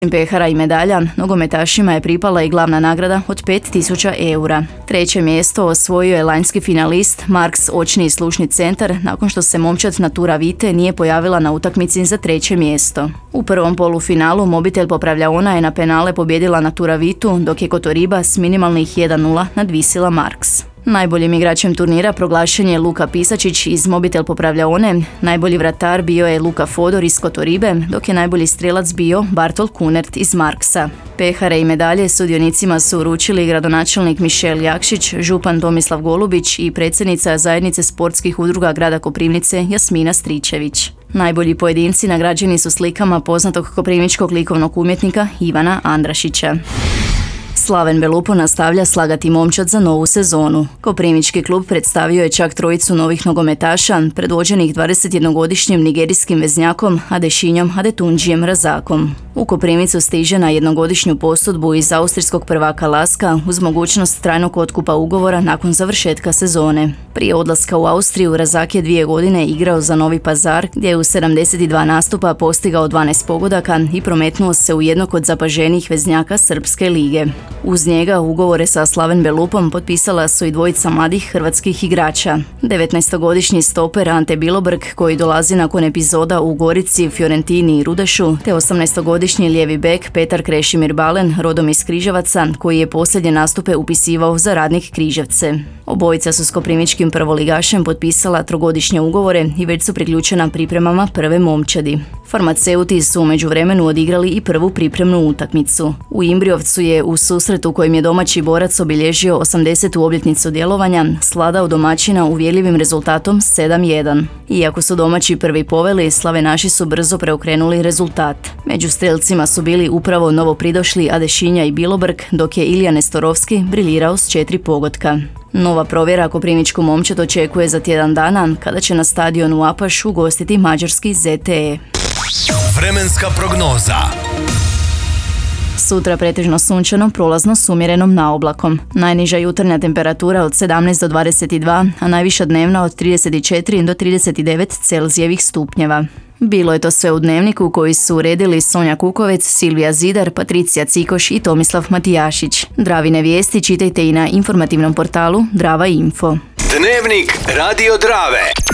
pehara i medalja, nogometašima je pripala i glavna nagrada od 5.000 eura. Treće mjesto osvojio je lanjski finalist Marks očni i slušni centar nakon što se momčad Natura Vite nije pojavila na utakmici za treće mjesto. U prvom polufinalu mobitel popravljaona je na penale pobijedila Natura Vitu, dok je Kotoriba s minimalnih 1:0 nadvisila Marks. Najboljim igračem turnira proglašen je Luka Pisačić iz mobitel popravljaone, najbolji vratar bio je Luka Fodor iz Kotoribe, dok je najbolji strelac bio Bartol Kunert iz Marksa. Pehare i medalje sudionicima su uručili gradonačelnik Mišel Jakšić, župan Tomislav Golubić i predsjednica zajednice sportskih udruga grada Koprivnice Jasmina Stričević. Najbolji pojedinci nagrađeni su slikama poznatog koprivničkog likovnog umjetnika Ivana Andrašića. Slaven Belupo nastavlja slagati momčad za novu sezonu. Koprivnički klub predstavio je čak trojicu novih nogometaša, predvođenih 21-godišnjim nigerijskim veznjakom Adešinjom Adetundžijem Razakom. U Koprivnicu stiže na jednogodišnju posudbu iz austrijskog prvaka Laska uz mogućnost trajnog otkupa ugovora nakon završetka sezone. Prije odlaska u Austriju Razak je 2 godine igrao za Novi Pazar, gdje je u 72 nastupa postigao 12 pogodaka i prometnuo se u jednog od zapaženijih veznjaka Srpske lige. Uz njega ugovore sa Slaven Belupom potpisala su i dvojica mladih hrvatskih igrača. 19-godišnji stoper Ante Bilobrg, koji dolazi nakon epizoda u Gorici, Fiorentini i Rudešu, te 18-godišnji lijevi bek Petar Krešimir Balen, rodom iz Križevaca, koji je posljednje nastupe upisivao za Radnik Križevce. Obojica su s koprivničkim prvoligašem potpisala 3-godišnje ugovore i već su priključena pripremama prve momčadi. Farmaceuti su u međuvremenu odigrali i prvu pripremnu utakmicu. U Imbriovcu je u susretu kojim je domaći borac obilježio 80. obljetnicu djelovanja svladao domaćina uvjerljivim rezultatom 7:1. Iako su domaći prvi poveli, slavenaši su brzo preokrenuli rezultat. Među strelcima su bili upravo novopridošli Adešinja i Bilobrg, dok je Ilija Nestorovski briljirao s 4 pogotka. Nova provjera koprivničku momčad očekuje za tjedan dana, kada će na stadionu Apaš ugostiti mađarski ZTE. Vremenska prognoza. Sutra pretežno sunčano, prolazno s umjerenom naoblakom. Najniža jutarnja temperatura od 17 do 22, a najviša dnevna od 34 do 39 Celzijevih stupnjeva. Bilo je to sve u Dnevniku koji su uredili Sonja Kukovec, Silvija Zidar, Patricija Cikoš i Tomislav Matijašić. Dravine vijesti čitajte i na informativnom portalu Drava Info. Dnevnik Radio Drave.